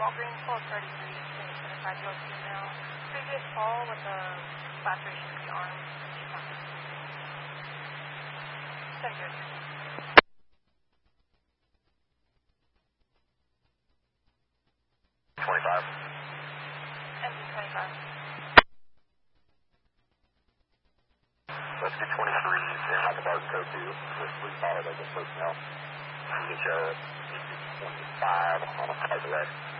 Walgreens, full of 33, 25-year-old female. Previous fall with a laceration of the arm. She's not responsible. 10 good. 25. Engine 25. Let's get 23 in like a bar code 2. Just please follow those personnel. You can show 25 on the right away.